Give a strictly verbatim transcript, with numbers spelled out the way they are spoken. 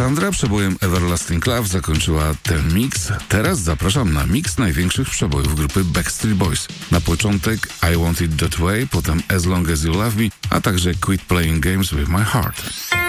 Sandra przebojem Everlasting Love zakończyła ten mix. Teraz zapraszam na mix największych przebojów grupy Backstreet Boys. Na początek I Want It That Way, potem As Long As You Love Me, a także Quit Playing Games With My Heart.